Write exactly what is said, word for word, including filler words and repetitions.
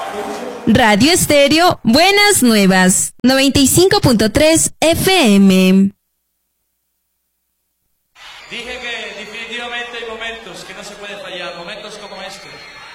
Radio Estéreo Buenas Nuevas, noventa y cinco punto tres F M. Dije que definitivamente hay momentos que no se puede fallar, momentos como este.